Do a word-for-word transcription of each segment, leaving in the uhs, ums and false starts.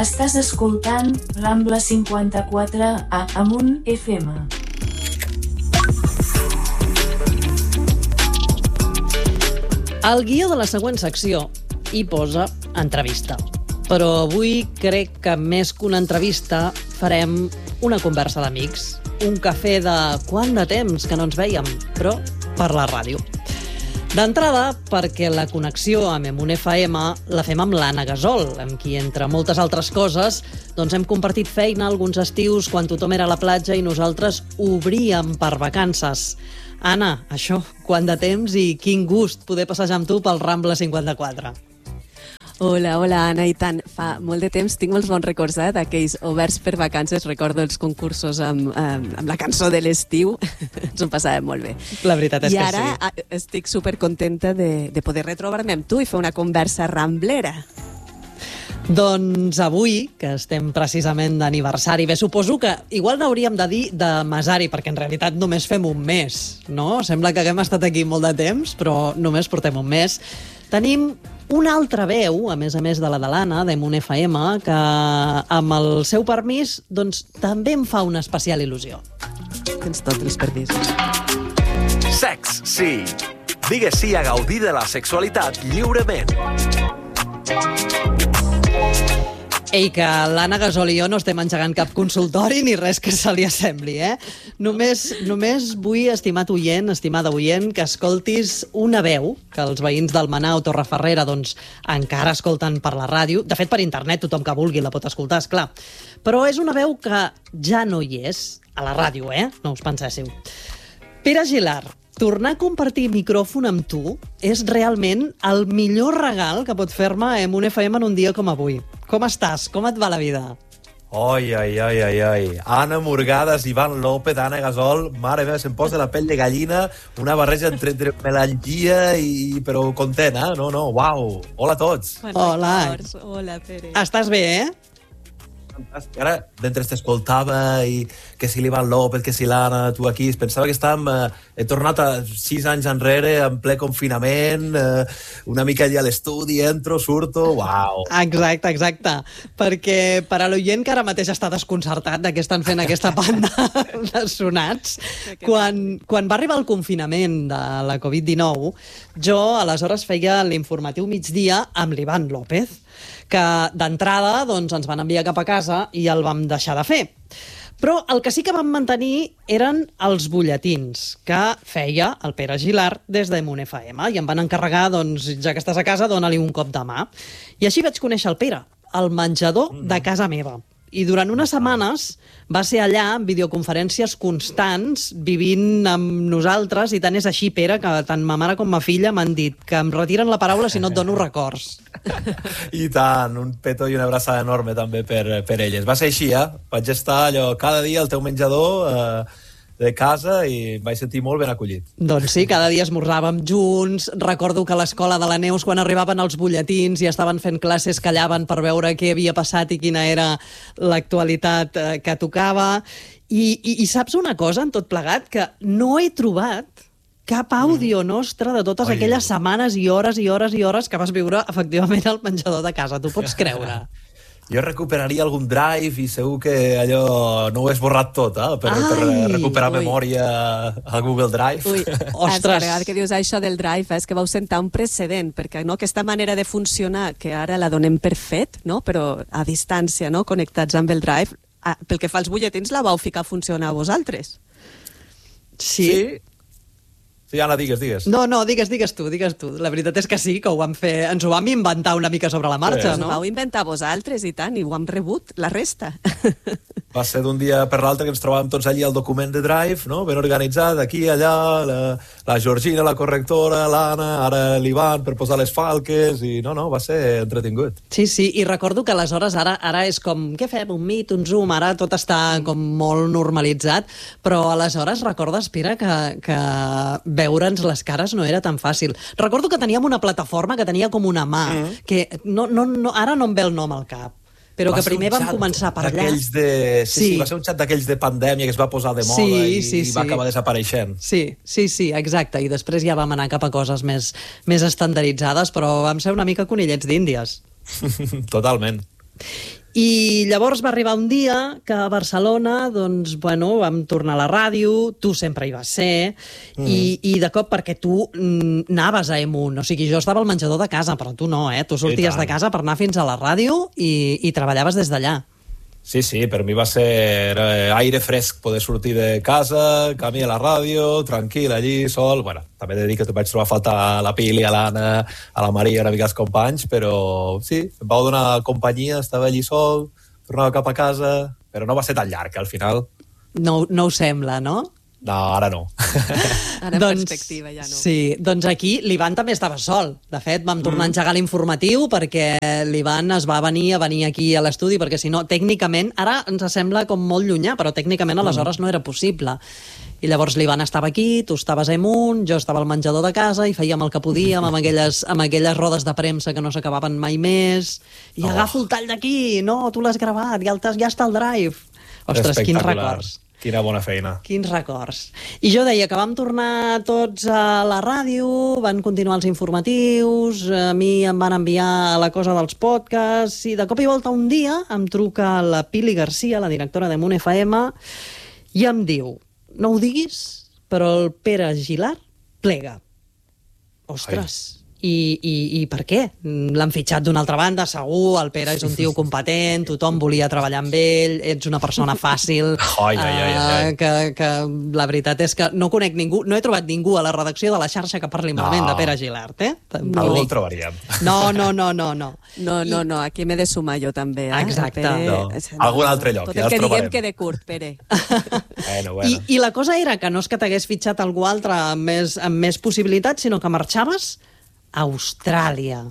Estàs escoltant Rambla cinquanta-quatre a Amunt F M. Al guió de la següent secció hi posa entrevista. Però avui crec que més que una entrevista farem una conversa d'amics. Un cafè de quant de temps que no ens vèiem, però per la ràdio. D'entrada, perquè la connexió amb Amunt F M la fem amb l'Anna Gasol, amb qui, entre moltes altres coses, doncs hem compartit feina alguns estius quan tothom era a la platja i nosaltres obríem per vacances. Anna, això, quant de temps i quin gust poder passejar amb tu pel Rambla cinquanta-quatre. Hola, hola, Anna, i tant. Fa molt de temps, tinc molts bons records eh, d'aquells oberts per vacances. Recordo els concursos amb, amb, amb la cançó de l'estiu. Ens ho passàvem molt bé. La veritat és I que ara sí. estic supercontenta de, de poder retrobar-me amb tu i fer una conversa ramblera. Doncs avui, que estem precisament d'aniversari, bé, suposo que igual n'hauríem de dir de mesari, perquè en realitat només fem un mes, no? Sembla que haguem estat aquí molt de temps, però només portem un mes. Tenim una altra veu, a més a més de la de l'Anna, d'Amunt F M, que amb el seu permís doncs, també em fa una especial il·lusió. Tens tots els permisos. Sex, sí. Digues sí a gaudir de la sexualitat lliurement. Ei, que l'Anna Gasol i jo no estem engegant cap consultori ni res que se li assembli, eh? Només, només vull, estimat oient, estimada oient, que escoltis una veu que els veïns d'Almenar o Torrefarrera doncs, encara escolten per la ràdio. De fet, per internet, tothom que vulgui la pot escoltar, esclar. Però és una veu que ja no hi és a la ràdio, eh? No us penséssiu. Pere Aguilar, tornar a compartir micròfon amb tu és realment el millor regal que pot fer-me Amunt F M en un dia com avui. Com estàs? Com et va la vida? Oi, oi, oi, oi, oi. Anna Murgades, Ivan López, Anna Gasol, mare meva, se'm posa la pell de gallina, una barreja entre, entre melangia i... però content, eh? No, no, uau. Hola a tots. Hola. Hola, Pere. Estàs bé, eh? Fantàstic. Ara, mentre t'escoltava i que si l'Ivan López, que si l'Anna, tu aquí, pensava que estàvem... Eh, he tornat a sis anys enrere, en ple confinament, eh, una mica allà a l'estudi, entro, surto, uau. Exacte, exacte. Perquè per a l'oient que ara mateix està desconcertat de què estan fent aquesta banda de sonats, quan, quan va arribar el confinament de la covid dinou, jo aleshores feia l'informatiu migdia amb l'Ivan López, que d'entrada doncs, ens van enviar cap a casa i el vam deixar de fer. Però el que sí que vam mantenir eren els butlletins que feia el Pere Aguilar des d'Amunt F M i em van encarregar, doncs, ja que estàs a casa, dona-li un cop de mà. I així vaig conèixer el Pere, al menjador de casa meva. I durant unes setmanes va ser allà amb videoconferències constants, vivint amb nosaltres, i tant és així, Pere, que tant ma mare com ma filla m'han dit que em retiren la paraula si no et dono records. I tant, un petó i una abraçada enorme també per, per elles. Va ser així, eh? Vaig estar allò cada dia al teu menjador eh, de casa i em vaig sentir molt ben acollit. Doncs sí, cada dia esmorzàvem junts. Recordo que a l'escola de la Neus, quan arribaven els butlletins i estaven fent classes, callaven per veure què havia passat i quina era l'actualitat eh, que tocava. I, i, I saps una cosa, en tot plegat? Que no he trobat cap àudio nostre de totes Oi. aquelles setmanes i hores i hores i hores que vas viure efectivament al menjador de casa. T'ho pots creure? Jo recuperaria algun drive i segur que allò no ho he esborrat tot, eh? Per, Ai, per recuperar ui. memòria a Google Drive. Ui, Ostres. és que dius això del drive, és que vau sentar un precedent, perquè no, aquesta manera de funcionar, que ara la donem per fet, no? Però a distància, no? Connectats amb el drive, ah, pel que fa als butlletins, la vau ficar a funcionar a vosaltres. Sí? Sí? Sí, Anna, digues, digues. No, no, digues, digues tu, digues tu. La veritat és que sí, que ho vam fer, ens ho vam inventar una mica sobre la marxa, Sí. no? Ho vau inventar vosaltres i tant, i ho hem rebut, la resta. Va ser d'un dia per l'altre que ens trobàvem tots allí al document de Drive, no? Ben organitzat, aquí, allà, la, la Georgina, la correctora, l'Anna, ara l'Ivan per posar les falques, i no, no, va ser entretingut. Sí, sí, i recordo que aleshores ara ara és com, què fem, un Meet, un Zoom, ara tot està com molt normalitzat, però aleshores recordes, Pere, que, que veure'ns les cares no era tan fàcil. Recordo que teníem una plataforma que tenia com una mà, mm. que no, no, no, ara no em ve el nom al cap, però Va que ser primer un vam xat començar per allà. d'aquells De... Sí, sí, Sí. va ser un xat d'aquells de pandèmia que es va posar de moda Sí, i, sí, i va sí. acabar desapareixent. Sí, sí, sí, exacte, i després ja vam anar cap a coses més, més estandarditzades, però vam ser una mica conillets d'Índies. Totalment. I llavors va arribar un dia que a Barcelona, doncs, bueno, vam tornar a la ràdio, tu sempre hi vas ser, mm. i, i de cop, perquè tu mm, anaves a Emun, o sigui, jo estava al menjador de casa, però tu no, eh? Tu sorties de casa per anar fins a la ràdio i, i treballaves des d'allà. Sí, sí, per mi va ser aire fresc poder sortir de casa, camí a la ràdio, tranquil, allí, sol. Bueno, també he de dir que vaig trobar a faltar a la Pili, a l'Anna, a la Maria, una mica els companys, però sí, em vau donar companyia, estava allí sol, tornava cap a casa, però no va ser tan llarg, al final. No, no ho sembla, no? No, ara no. Ara en doncs, perspectiva ja no. Sí, doncs aquí l'Ivan també estava sol. De fet, vam tornar mm. a engegar l'informatiu perquè l'Ivan es va venir a venir aquí a l'estudi, perquè si no, tècnicament, ara ens sembla com molt llunyà, però tècnicament aleshores no era possible. I llavors l'Ivan estava aquí, tu estaves a Emun, jo estava al menjador de casa i fèiem el que podíem amb aquelles, amb aquelles rodes de premsa que no s'acabaven mai més. I oh. agafo el tall d'aquí, no, tu l'has gravat, ja, el ja està el drive. Ostres, quins records. Quina bona feina. Quins records. I jo deia que vam tornar tots a la ràdio, van continuar els informatius, a mi em van enviar la cosa dels podcasts, i de cop i volta un dia em truca la Pili Garcia, la directora de Emun F M, i em diu, no ho diguis, però el Pere Gilart plega. Ostres... Ai. I, i, i per què? L'han fitxat d'una altra banda, segur, el Pere és un tio competent, tothom volia treballar amb ell, ets una persona fàcil, ai, ai, ai, ai. Uh, que, que la veritat és que no conec ningú, no he trobat ningú a la redacció de la xarxa que parli malament no. de Pere Gilart, eh? No. Algú el trobaríem. No, no, no, no. No, no, no, no aquí m'he de sumar jo també. Eh? Exacte. Pere... No. Algun altre lloc, Tot ja el que els diguem trobarem. quede curt, Pere. bueno, bueno. I, I la cosa era que no és que t'hagués fitxat algú altre amb més, amb més possibilitats, sinó que marxaves a Austràlia.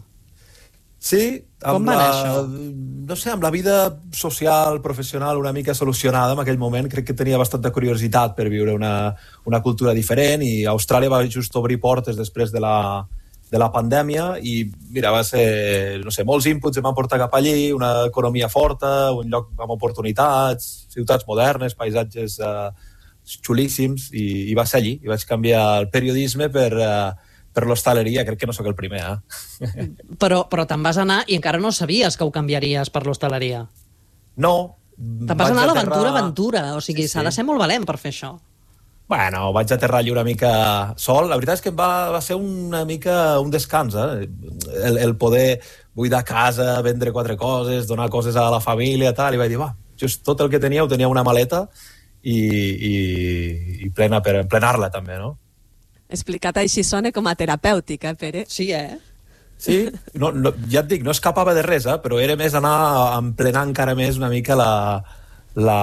Sí, Com amb va la, anar això? no sé, amb la vida social, professional una mica solucionada en aquell moment, crec que tenia bastanta curiositat per viure una, una cultura diferent, i Austràlia va just obrir portes després de la, de la pandèmia, i mira, va ser, no sé, molts inputs em van portar cap allí, una economia forta, un lloc amb oportunitats, ciutats modernes, paisatges eh, xulíssims, i, i va ser allí, i vaig canviar el periodisme per... Eh, per l'hostaleria, crec que no sóc el primer, eh? Però, però te'n vas anar i encara no sabies que ho canviaries per l'hostaleria. No. Te'n vas anar a l'aventura, aventura. O sigui, s'ha sí, sí. de ser molt valent per fer això. Bueno, vaig aterrar allí una mica sol. La veritat és que em va, va ser una mica un descans, eh? El, el poder buidar casa, vendre quatre coses, donar coses a la família, tal, i vaig dir, va, just tot el que tenia ho tenia una maleta i, i, i plena per emplenar-la també, no? Explicat així sona com a terapèutic, eh, Pere? Sí, eh? Sí, no, no, ja et dic, no escapava de res, eh, però era més anar a emplenar encara més una mica la, la,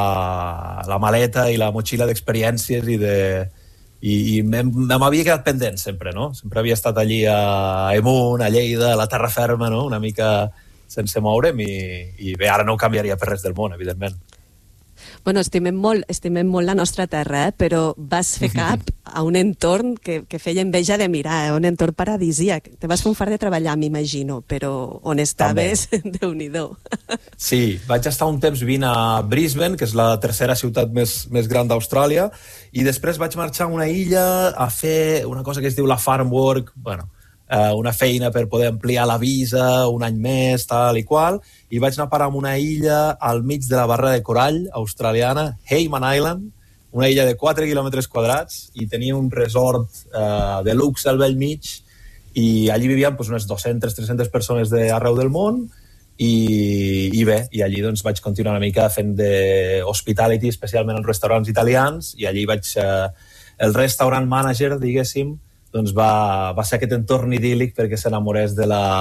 la maleta i la motxilla d'experiències i de... I, i m'havia quedat pendent sempre, no? Sempre havia estat allí a Emun, a Lleida, a la terra ferma, no? Una mica sense moure'm, i, i bé, ara no ho canviaria per res del món, evidentment. Bueno, estimem molt, estimem molt la nostra terra, eh? Però vas fer cap a un entorn que, que feia enveja de mirar, eh? Un entorn paradisíac. Te vas fer un fart de treballar, m'imagino, però on estaves, Déu-n'hi-do. Sí, vaig estar un temps vivint a Brisbane, que és la tercera ciutat més, més gran d'Austràlia, i després vaig marxar a una illa a fer una cosa que es diu la farm work, bueno, eh, una feina per poder ampliar la visa un any més, tal i qual, i vaig anar a parar en una illa al mig de la barra de corall australiana, Hayman Island, una illa de quatre quilòmetres quadrats, i tenia un resort eh, de luxe al bell mig, i allí vivien pues, unes dues-centes a tres-centes persones d'arreu del món, i, i bé, i allí doncs, vaig continuar una mica fent d'hospitality, especialment en restaurants italians, i allí vaig... Eh, el restaurant manager, diguéssim, doncs va, va ser aquest entorn idíl·lic perquè s'enamorés de la...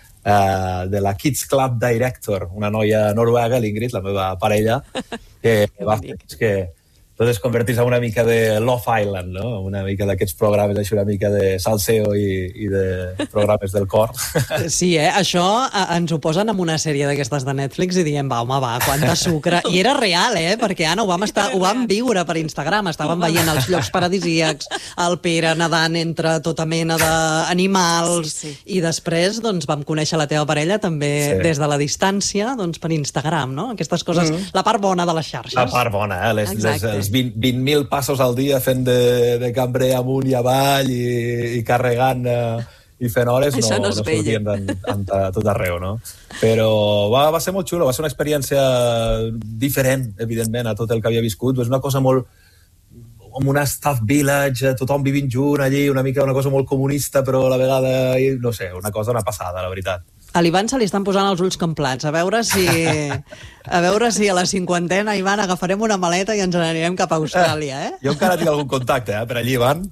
Uh, de la Kids Club Director, una noia noruega, l'Ingrid, la meva parella, que va fer que tot es convertís en una mica de Love Island, no? Una mica d'aquests programes, així una mica de salseo i, i de programes del cor. Sí, eh? Això a, ens ho posen en una sèrie d'aquestes de Netflix i diem, va, home, va, quanta sucre. I era real, eh? Perquè, Anna, ho vam, estar, ho vam viure per Instagram. Estàvem veient els llocs paradisíacs, el Pere nedant entre tota mena d'animals, sí, sí. I després doncs, vam conèixer la teva parella també sí. Des de la distància doncs, per Instagram, no? Aquestes coses, mm. la part bona de les xarxes. La part bona, eh? Les, les, els vint mil passos al dia fent de, de cambrer amunt i avall i, i carregant eh, i fent hores Això no, no no es veia. sortien en, en, a tot arreu, no? Però va, va ser molt xulo, va ser una experiència diferent, evidentment, a tot el que havia viscut. És una cosa molt... com una staff village, tothom vivint junt allí, una mica una cosa molt comunista, però a la vegada, no sé, una cosa, una passada, la veritat. A l'Ivan se li estan posant els ulls com plats. A veure si a veure si a la cinquantena, Ivan, agafarem una maleta i ens n'anirem cap a Austràlia, eh? Jo encara tinc algun contacte, eh, per allí, Ivan.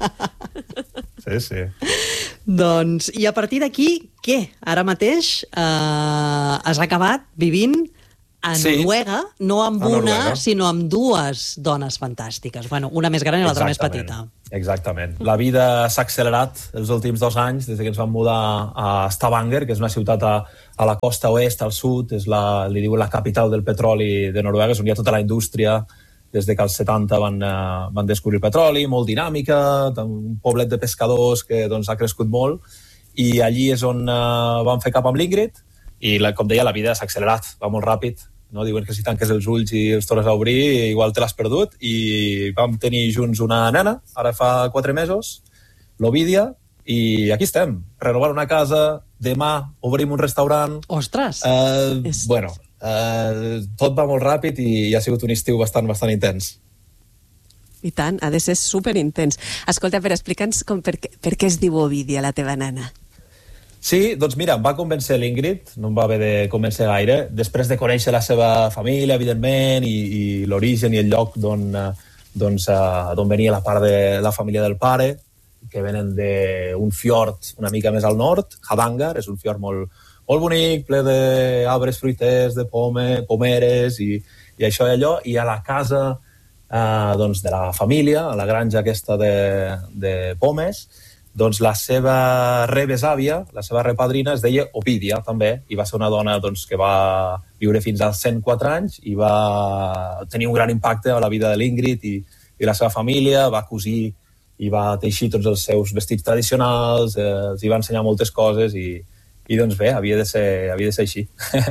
Sí, sí. Doncs, i a partir d'aquí, què? Ara mateix eh, has acabat vivint a Sí. Noruega, no amb A una, Noruega. sinó amb dues dones fantàstiques. Bueno, una més gran i l'altra més Exactament. petita. Exactament. La vida s'ha accelerat els últims dos anys, des que ens vam mudar a Stavanger, que és una ciutat a, a la costa oest, al sud, és la, li diuen la capital del petroli de Noruega, és on hi ha tota la indústria, des de que als setanta van, uh, van descobrir el petroli, molt dinàmica, un poblet de pescadors que doncs, ha crescut molt, i allí és on uh, vam fer cap amb l'Ingrid, i la, com deia, la vida s'ha accelerat, va molt ràpid, no? Diuen que si tanques els ulls i els tornes a obrir igual te l'has perdut, i vam tenir junts una nena, ara fa quatre mesos, l'Ovidia, i aquí estem, renovant una casa, demà obrim un restaurant. Ostres! Uh, És- bueno, uh, tot va molt ràpid i ha sigut un estiu bastant, bastant intens. I tant, ha de ser superintens. Escolta, però explica'ns com, per, què, per què es diu Ovidia, la teva nana. Sí, doncs mira, em va convèncer l'Ingrid, no em va haver de convèncer gaire, després de conèixer la seva família, evidentment, i, i l'origen i el lloc d'on eh, doncs, eh, d'on venia la part de la família del pare, que venen d'un fiord una mica més al nord, Havangar, és un fiord molt, molt bonic, ple d'arbres fruiters, de pome, pomeres, i, i això i allò, i a la casa eh, doncs, de la família, a la granja aquesta de, de pomes, doncs la seva rebesàvia, la seva repadrina, es deia Ovidia, també, i va ser una dona doncs, que va viure fins als cent quatre anys i va tenir un gran impacte a la vida de l'Ingrid i, i la seva família, va cosir i va teixir tots els seus vestits tradicionals, eh, els hi va ensenyar moltes coses i, i doncs bé, havia de ser, havia de ser així.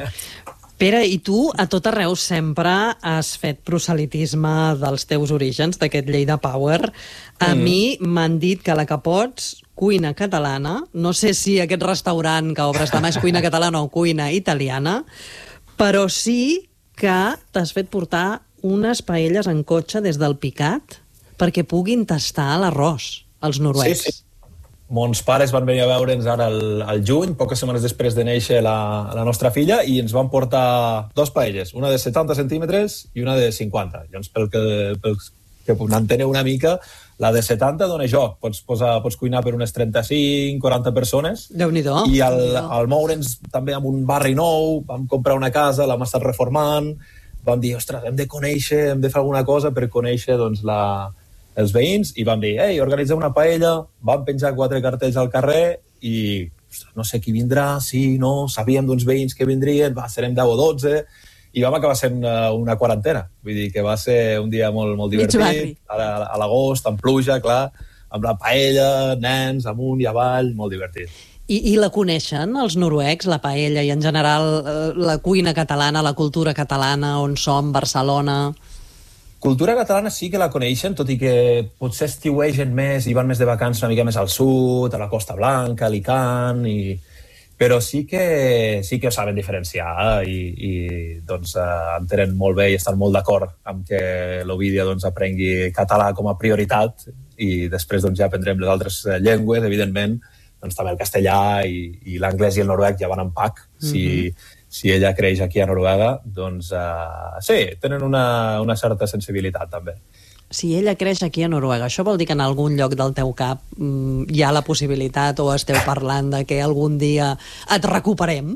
Pere, i tu a tot arreu sempre has fet proselitisme dels teus orígens, d'aquest Lleida Power. A mm. mi m'han dit que la que pots, cuina catalana, no sé si aquest restaurant que obres demà és cuina catalana o cuina italiana, però sí que t'has fet portar unes paelles en cotxe des del Picat perquè puguin tastar l'arròs, els noruecs. Sí, sí. Mons pares van venir a veure'ns ara al, al juny, poques setmanes després de néixer la, la nostra filla, i ens van portar dos paelles, una de setanta centímetres i una de cinquanta. Llavors, pel que, pel que n'enteneu una mica, la de setanta dona joc. Pots, posar, pots cuinar per unes trenta-cinc quaranta persones. Déu-n'hi-do. I al, al moure'ns també amb un barri nou, vam comprar una casa, l'hem estat reformant, vam dir, ostres, hem de conèixer, hem de fer alguna cosa per conèixer doncs, la... els veïns, i vam dir, ei, organitzem una paella, vam penjar quatre cartells al carrer i, ostres, no sé qui vindrà, sí, no, sabíem d'uns veïns que vindrien, va, serem deu o dotze, i vam acabar sent una, una quarantena. Vull dir que va ser un dia molt, molt divertit, a, a l'agost, amb pluja, clar, amb la paella, nens, amunt i avall, molt divertit. I, I la coneixen, els noruecs, la paella, i en general la cuina catalana, la cultura catalana, on som, Barcelona... Cultura catalana sí que la coneixen, tot i que potser estiuegen més i van més de vacances una mica més al sud, a la Costa Blanca, a Alicant, i... però sí que, sí que ho saben diferenciar i, i doncs, eh, entenen molt bé i estan molt d'acord amb que l'Ovidia doncs, aprengui català com a prioritat i després doncs, ja aprendrem les altres llengües, evidentment, doncs, també el castellà i, i l'anglès i el noruec ja van en pack. Si, mm-hmm. si ella creix aquí a Noruega, doncs uh, sí, tenen una, una certa sensibilitat també. Si ella creix aquí a Noruega, això vol dir que en algun lloc del teu cap mm, hi ha la possibilitat o esteu parlant de que algun dia et recuperem?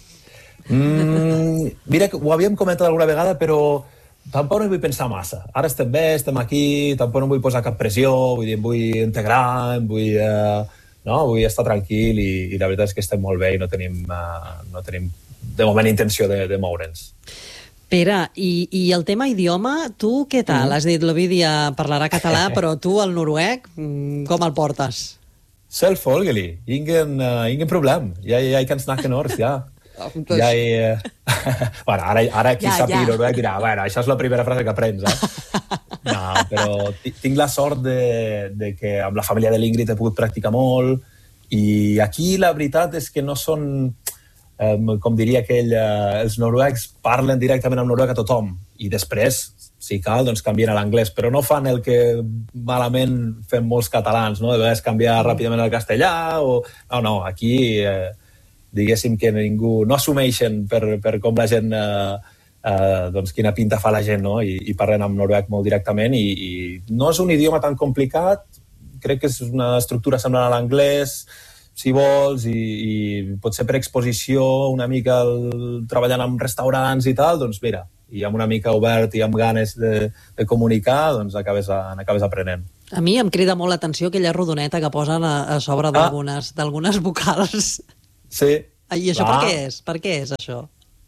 Mm, mira, ho havíem comentat alguna vegada, però tampoc no hi vull pensar massa. Ara estem bé, estem aquí, tampoc no vull posar cap pressió, vull dir, em vull integrar, em vull, uh, no? vull estar tranquil i, i la veritat és que estem molt bé i no tenim, uh, no tenim de moment intenció de, de moure'ns. Pere, i, i el tema idioma, tu què tal? Mm. Has dit l'Ovidia parlarà català, però tu el noruec, com el portes? Selvfølgelig, ingen, uh, ingen problem. Jeg, jeg kan snakke norsk, ja. Jeg, uh... bueno, ara, ara qui ja, sap ja. noruec dirà, bueno, això és la primera frase que aprens, eh? No, però tinc la sort de, de que amb la família de l'Ingrid he pogut practicar molt I aquí la veritat és que no són, eh, com diria aquell, eh, els noruecs parlen directament amb noruec a tothom i després, si cal, doncs canvien a l'anglès, però no fan el que malament fem molts catalans, no? De vegades canviar ràpidament al castellà o... No, no, aquí eh, diguéssim que ningú... No assumeixen per, per com la gent... Eh, eh, doncs quina pinta fa la gent, no? I, i parlen amb noruec molt directament i, i no és un idioma tan complicat, crec que és una estructura semblant a l'anglès, si vols, i, i potser per exposició una mica el, treballant en restaurants i tal, doncs mira, i amb una mica obert i amb ganes de, de comunicar, doncs acabes, a, acabes aprenent. A mi em crida molt l'atenció aquella rodoneta que posen a, a sobre d'algunes ah. d'algunes vocals. Sí. I això ah. per què és? Per què és això?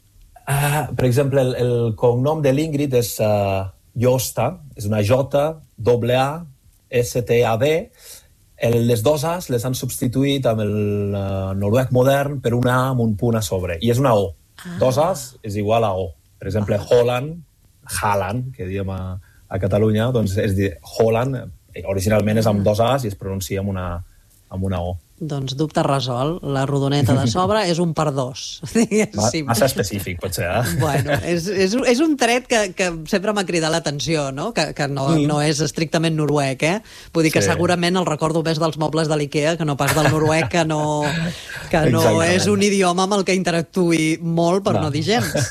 Ah, per exemple, el, el cognom de l'Ingrid és uh, Josta, és una J, doble A, S T A D. El, les dos A's les han substituït amb el uh, noruec modern per una A amb un punt a sobre. I és una O. Ah. Dos A's és igual a O. Per exemple, Holland, Haaland, que diem a, a Catalunya, doncs és dir, Holland, originalment és amb dos A's i es pronuncia amb una, amb una O. Doncs dubte resolt. La rodoneta de sobre és un per dos. Massa específic, potser, eh? Bueno, és, és, és un tret que, que sempre m'ha cridat l'atenció, no? Que, que no, mm. no és estrictament noruec, eh? Vull dir que sí. Segurament el recordo més dels mobles de l'IKEA que no pas del noruec, que no, que no és un idioma amb el que interactuï molt per no, no dir gens.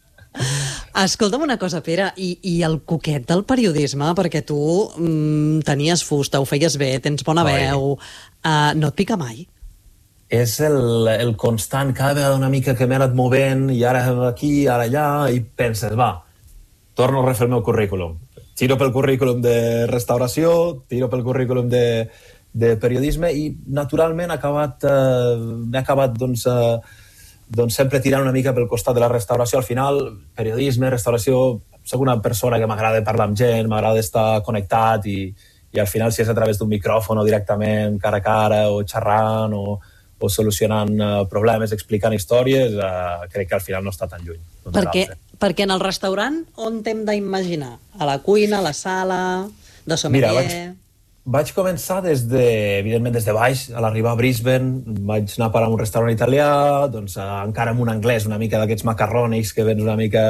Escolta'm una cosa, Pere, i, i el coquet del periodisme, perquè tu mm, tenies fusta, ho feies bé, tens bona Oi. veu, uh, no et pica mai? És el, el constant, cada vegada una mica que m'he anat movent, i ara aquí, ara allà, i penses, va, torno a refer el meu currículum. Tiro pel currículum de restauració, tiro pel currículum de, de periodisme, i naturalment ha acabat, eh, m'he acabat, doncs, eh, doncs sempre tirant una mica pel costat de la restauració. Al final, periodisme, restauració, soc una persona que m'agrada parlar amb gent, m'agrada estar connectat i, i al final si és a través d'un micròfon o directament cara a cara o xerrant o, o solucionant uh, problemes, explicant històries, uh, crec que al final no està tan lluny. Perquè, perquè en el restaurant on t'hem d'imaginar? A la cuina, a la sala, de sommelier... Mira, vaig... Vaig començar des de, evidentment des de baix, a l'arribar a Brisbane, vaig anar a parar a un restaurant italià, doncs encara amb un anglès, una mica d'aquests macarrònics que vens una mica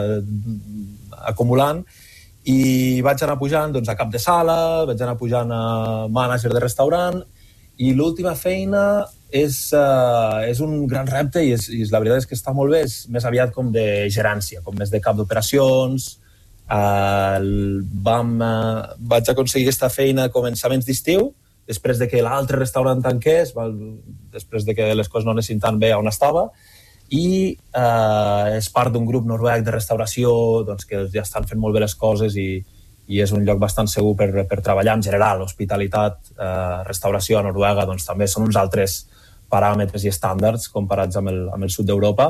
acumulant, i vaig anar pujant doncs, a cap de sala, vaig anar pujant a mànager de restaurant, i l'última feina és, uh, és un gran repte i, és, i la veritat és que està molt bé, és més aviat com de gerència, com més de cap d'operacions. Uh, vam, uh, vaig aconseguir aquesta feina a començaments d'estiu, després de que l'altre restaurant tanqués, val, després de que les coses no anessin tan bé on estava, i uh, és part d'un grup noruec de restauració doncs, que ja estan fent molt bé les coses i, i és un lloc bastant segur per, per treballar en general. Hospitalitat, uh, restauració a Noruega doncs, també són uns altres paràmetres i estàndards comparats amb el, amb el sud d'Europa.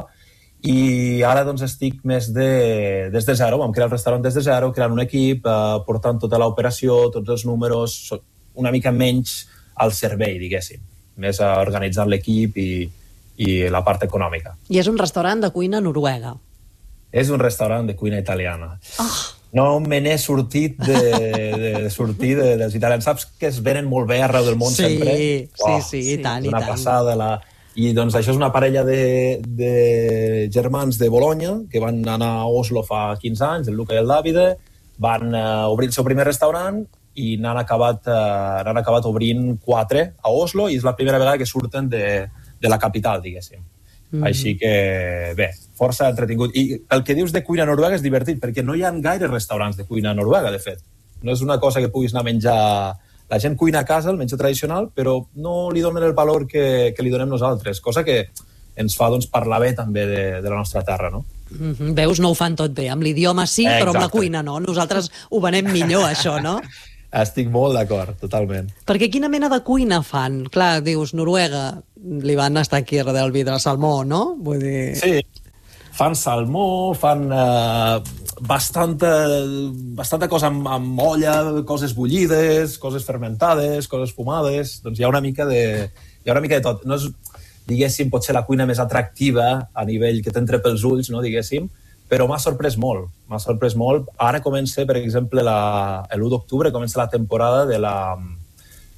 I ara doncs, estic més de, des de zero, vam crear el restaurant des de zero, creant un equip, eh, portant tota l'operació, tots els números, una mica menys al servei, diguéssim, més organitzant l'equip i, i la part econòmica. I és un restaurant de cuina noruega? És un restaurant de cuina italiana. Oh. No me n'he sortit de, de, de sortir de, dels italians. Saps que es venen molt bé arreu del món sí, sempre? Oh, sí, sí, i tant, i tant. Una passada, la... I doncs això és una parella de, de germans de Bologna que van anar a Oslo fa quinze anys, el Luca i el Davide, van uh, obrir el seu primer restaurant i n'han acabat, uh, n'han acabat obrint quatre a Oslo i és la primera vegada que surten de, de la capital, diguéssim. Mm. Així que, bé, força entretingut. I el que dius de cuina noruega és divertit, perquè no hi ha gaire restaurants de cuina noruega, de fet. No és una cosa que puguis anar a menjar... La gent cuina a casa, el menjar tradicional, però no li donen el valor que, que li donem nosaltres, cosa que ens fa doncs, parlar bé també de, de la nostra terra, no? Mm-hmm. Veus, no ho fan tot bé. Amb l'idioma sí, eh, però amb la cuina no. Nosaltres ho venem millor, això, no? Estic molt d'acord, totalment. Perquè quina mena de cuina fan? Clar, dius, Noruega, li van estar aquí darrere el vidre salmó, no? Vull dir... Sí, fan salmó, fan eh, bastanta, bastanta cosa amb, amb olla, coses bullides, coses fermentades, coses fumades, doncs hi ha una mica de, hi ha una mica de tot. No és, diguéssim, potser la cuina més atractiva a nivell que t'entra pels ulls, no, diguéssim, però m'ha sorprès molt, m'ha sorprès molt. Ara comença, per exemple, l'u d'octubre, comença la temporada de la,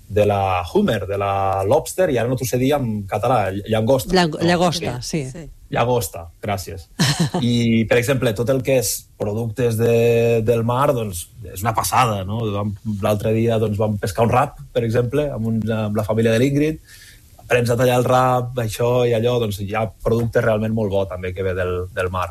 de la Hummer, de la Lobster, i ara no t'ho sé dir en català, llagosta. Llag Llagosta, sí. sí. Llagosta, gràcies. I, per exemple, tot el que és productes de, del mar, doncs, és una passada, no? L'altre dia doncs, vam pescar un rap, per exemple, amb, un, amb la família de l'Ingrid, aprens a tallar el rap, això i allò, doncs hi ha producte realment molt bo, també, que ve del, del mar.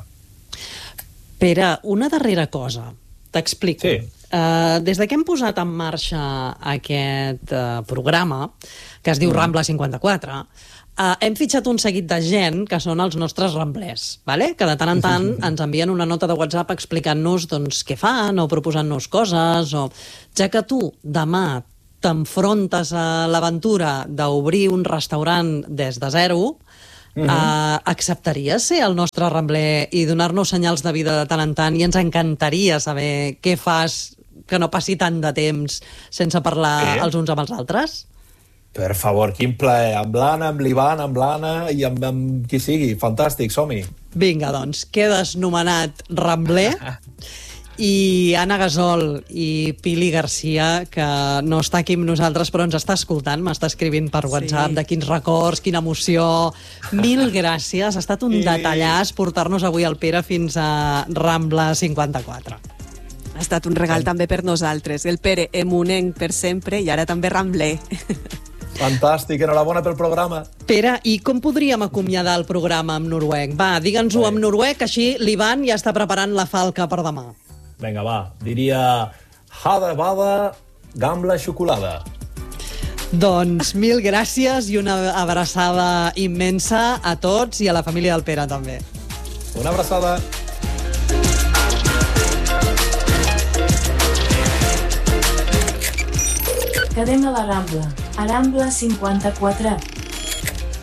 Pere, una darrera cosa, t'explico. Sí. Uh, des de que hem posat en marxa aquest uh, programa, que es diu mm. Rambla cinquanta-quatre, uh, hem fitxat un seguit de gent que són els nostres ramblers, vale? Que de tant en tant ens envien una nota de WhatsApp explicant-nos doncs, què fan o proposant-nos coses, o ja que tu demà t'enfrontes a l'aventura d'obrir un restaurant des de zero, Uh-huh. uh, acceptaries ser el nostre rambler i donar-nos senyals de vida de tant en tant, i ens encantaria saber què fas que no passi tant de temps sense parlar sí. els uns amb els altres? Per favor, quin plaer, amb l'Anna, amb l'Ivan, amb l'Anna i amb, amb qui sigui, fantàstic, som-hi. Vinga, doncs, quedes nomenat rambler. I Anna Gasol i Pili Garcia, que no està aquí amb nosaltres però ens està escoltant, m'està escrivint per WhatsApp sí. de quins records, quina emoció. Mil gràcies, ha estat un I... detallàs portar-nos avui el Pere fins a Rambla cinquanta-quatre. Ha estat un regal sí. també per nosaltres. El Pere emunenc per sempre i ara també rambler. Fantàstic, enhorabona pel programa. Pere, i com podríem acomiadar el programa en noruec? Va, digue'ns-ho en noruec, així l'Ivan ja està preparant la falca per demà. Vinga, va, diria Hada Bada Gambla Xocolada. Doncs mil gràcies i una abraçada immensa a tots i a la família del Pere també. Una abraçada. Quedem a la Rambla, a Rambla cinquanta-quatre.